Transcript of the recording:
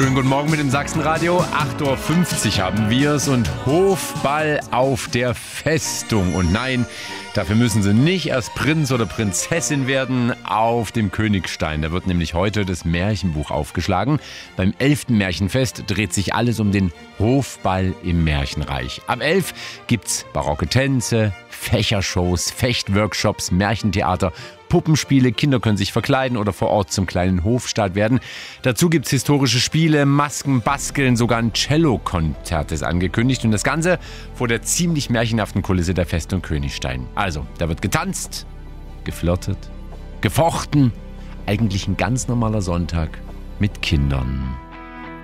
Schönen guten Morgen mit dem Sachsenradio. 8.50 Uhr haben wir es und Hofball auf der Festung. Und nein, dafür müssen Sie nicht erst Prinz oder Prinzessin werden auf dem Königstein. Da wird nämlich heute das Märchenbuch aufgeschlagen. Beim 11. Märchenfest dreht sich alles um den Hofball im Märchenreich. Ab 11 gibt's barocke Tänze, Fächershows, Fechtworkshops, Märchentheater, Puppenspiele, Kinder können sich verkleiden oder vor Ort zum kleinen Hofstaat werden. Dazu gibt's historische Spiele, Masken, Basteln, sogar ein Cello-Konzert ist angekündigt. Und das Ganze vor der ziemlich märchenhaften Kulisse der Festung Königstein. Also, da wird getanzt, geflirtet, gefochten. Eigentlich ein ganz normaler Sonntag mit Kindern.